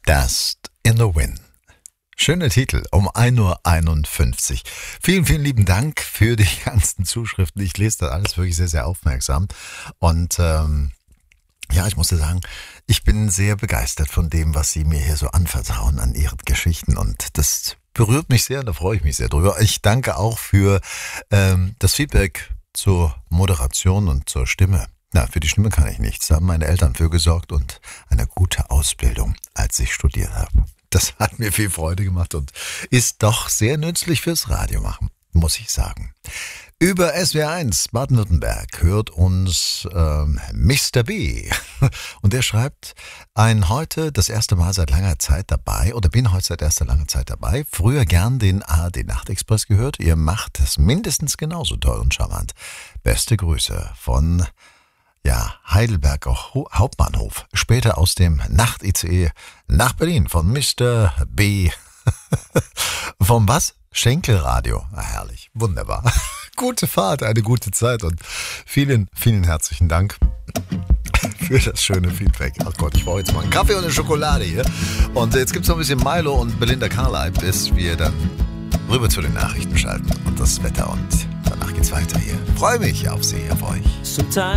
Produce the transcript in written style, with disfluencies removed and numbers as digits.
Dust in the Wind. Schöner Titel, um 1:51 Uhr. Vielen, vielen lieben Dank für die ganzen Zuschriften. Ich lese das alles wirklich sehr, sehr aufmerksam. Und ja, ich muss dir sagen, ich bin sehr begeistert von dem, was Sie mir hier so anvertrauen an Ihren Geschichten. Und das berührt mich sehr und da freue ich mich sehr drüber. Ich danke auch für das Feedback zur Moderation und zur Stimme. Na, für die Stimme kann ich nichts. Da haben meine Eltern für gesorgt und eine gute Ausbildung, als ich studiert habe. Das hat mir viel Freude gemacht und ist doch sehr nützlich fürs Radio machen, muss ich sagen. Über SWR1 Baden-Württemberg hört uns Mr. B. Und der schreibt, heute das erste Mal seit langer Zeit dabei, oder bin heute seit erster langer Zeit dabei, früher gern den ARD Nachtexpress gehört. Ihr macht es mindestens genauso toll und charmant. Beste Grüße von Heidelberger Hauptbahnhof. Später aus dem Nacht-ICE nach Berlin von Mr. B. Vom was? Schenkelradio. Herrlich. Wunderbar. Gute Fahrt, eine gute Zeit und vielen, vielen herzlichen Dank für das schöne Feedback. Ach Gott, ich brauche jetzt mal einen Kaffee und eine Schokolade hier. Und jetzt gibt es noch ein bisschen Milo und Belinda Carlisle, bis wir dann rüber zu den Nachrichten schalten und das Wetter und danach geht's weiter hier. Freue mich auf Sie, auf euch.